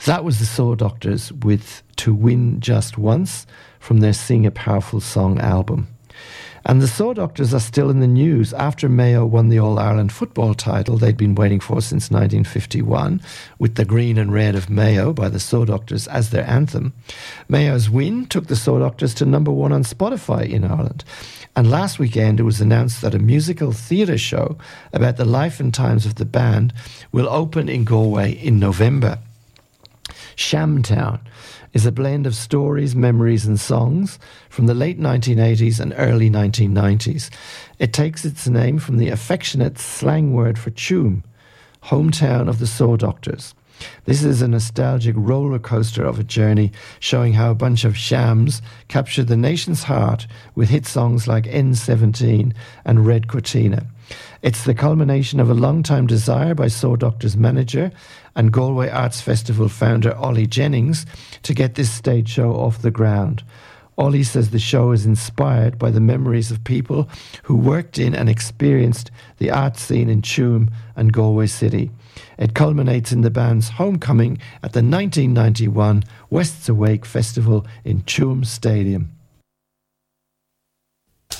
That was the Soul Doctors with To Win Just Once from their Sing a Powerful Song album. And the Soul Doctors are still in the news after Mayo won the All-Ireland football title they'd been waiting for since 1951, with The Green and Red of Mayo by the Soul Doctors as their anthem. Mayo's win took the Soul Doctors to number one on Spotify in Ireland. And last weekend it was announced that a musical theatre show about the life and times of the band will open in Galway in November. Shamtown is a blend of stories, memories and songs from the late 1980s and early 1990s. It takes its name from the affectionate slang word for Tuam, hometown of the Soul Doctors. This is a nostalgic roller coaster of a journey showing how a bunch of shams captured the nation's heart with hit songs like N17 and Red Cortina. It's the culmination of a long-time desire by Soul Doctors manager and Galway Arts Festival founder Ollie Jennings to get this stage show off the ground. Ollie says the show is inspired by the memories of people who worked in and experienced the art scene in Tuam and Galway City. It culminates in the band's homecoming at the 1991 West's Awake Festival in Tuam Stadium.